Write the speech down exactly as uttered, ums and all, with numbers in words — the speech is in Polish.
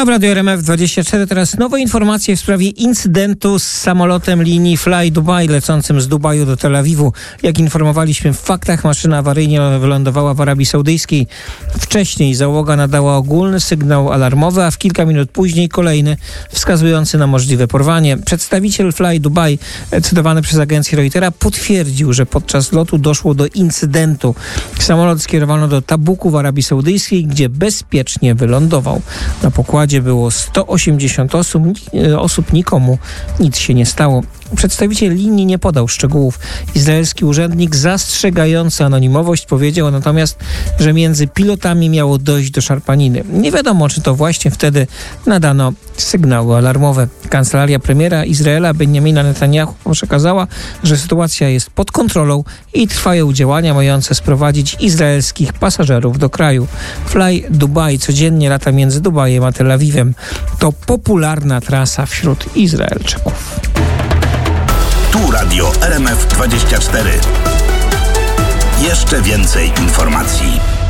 A w Radiu R M F dwadzieścia cztery teraz nowe informacje w sprawie incydentu z samolotem linii Fly Dubai lecącym z Dubaju do Tel Awiwu. Jak informowaliśmy w faktach, maszyna awaryjnie wylądowała w Arabii Saudyjskiej. Wcześniej załoga nadała ogólny sygnał alarmowy, a w kilka minut później kolejny wskazujący na możliwe porwanie. Przedstawiciel Fly Dubai, cytowany przez agencję Reutera, potwierdził, że podczas lotu doszło do incydentu. Samolot skierowano do Tabuku w Arabii Saudyjskiej, gdzie bezpiecznie wylądował. Na pokładzie było sto osiemdziesiąt osób, osób, nikomu nic się nie stało. Przedstawiciel linii nie podał szczegółów. Izraelski urzędnik zastrzegający anonimowość powiedział natomiast, że między pilotami miało dojść do szarpaniny. Nie wiadomo, czy to właśnie wtedy nadano sygnały alarmowe. Kancelaria premiera Izraela Benjamina Netanjahu przekazała, że sytuacja jest pod kontrolą i trwają działania mające sprowadzić izraelskich pasażerów do kraju. Fly Dubai codziennie lata między Dubajem a Tel Awiwem. To popularna trasa wśród Izraelczyków. Tu Radio R M F dwadzieścia cztery. Jeszcze więcej informacji.